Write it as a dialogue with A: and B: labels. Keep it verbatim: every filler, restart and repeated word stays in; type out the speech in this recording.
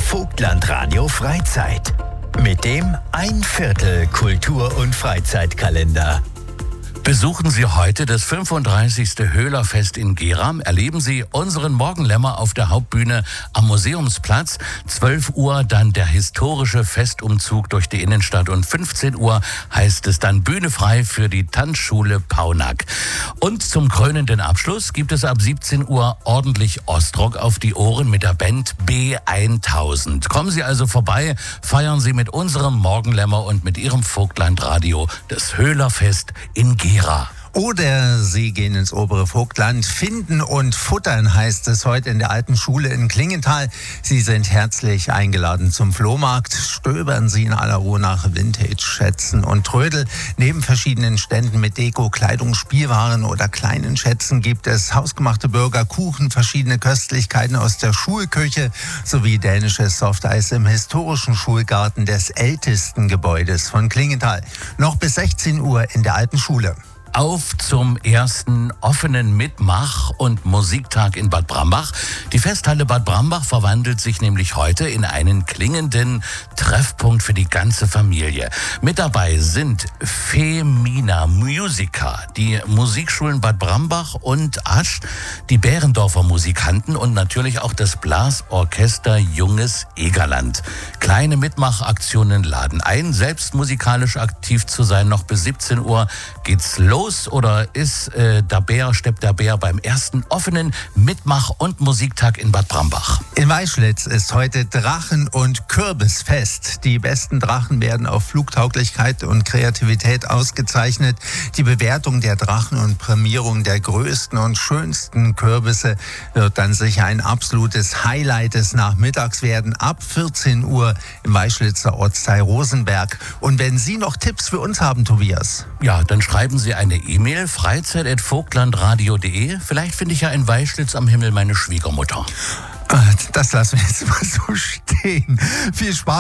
A: Vogtlandradio Freizeit. Mit dem ein Viertel Kultur- und Freizeitkalender.
B: Besuchen Sie heute das fünfunddreißigste Höhlerfest in Gera. Erleben Sie unseren Morgenlämmer auf der Hauptbühne am Museumsplatz. zwölf Uhr dann der historische Festumzug durch die Innenstadt und fünfzehn Uhr heißt es dann Bühne frei für die Tanzschule Paunack. Und zum krönenden Abschluss gibt es ab siebzehn Uhr ordentlich Ostrock auf die Ohren mit der Band B tausend. Kommen Sie also vorbei, feiern Sie mit unserem Morgenlämmer und mit Ihrem Vogtlandradio das Höhlerfest in Gera.
C: Oder Sie gehen ins obere Vogtland. Finden und futtern heißt es heute in der alten Schule in Klingenthal. Sie sind herzlich eingeladen zum Flohmarkt. Stöbern Sie in aller Ruhe nach Vintage-Schätzen und Trödel. Neben verschiedenen Ständen mit Deko, Kleidung, Spielwaren oder kleinen Schätzen gibt es hausgemachte Burger, Kuchen, verschiedene Köstlichkeiten aus der Schulküche sowie dänisches Softeis im historischen Schulgarten des ältesten Gebäudes von Klingenthal. Noch bis sechzehn Uhr in der alten Schule.
B: Auf zum ersten offenen Mitmach- und Musiktag in Bad Brambach. Die Festhalle Bad Brambach verwandelt sich nämlich heute in einen klingenden Treffpunkt für die ganze Familie. Mit dabei sind Femina Musica, die Musikschulen Bad Brambach und Asch, die Bärendorfer Musikanten und natürlich auch das Blasorchester Junges Egerland. Kleine Mitmachaktionen laden ein, selbst musikalisch aktiv zu sein. Noch bis siebzehn Uhr geht's los. Oder ist äh, der Bär, steppt der Bär beim ersten offenen Mitmach- und Musiktag in Bad Brambach?
C: In Weischlitz ist heute Drachen- und Kürbisfest. Die besten Drachen werden auf Flugtauglichkeit und Kreativität ausgezeichnet. Die Bewertung der Drachen und Prämierung der größten und schönsten Kürbisse wird dann sicher ein absolutes Highlight des Nachmittags werden. Ab vierzehn Uhr im Weischlitzer Ortsteil Rosenberg. Und wenn Sie noch Tipps für uns haben, Tobias?
B: Ja, dann schreiben Sie eine E-Mail, freizeit at vogtlandradio punkt de. Vielleicht finde ich ja in Weischlitz am Himmel meine Schwiegermutter.
C: Das lassen wir jetzt mal so stehen. Viel Spaß.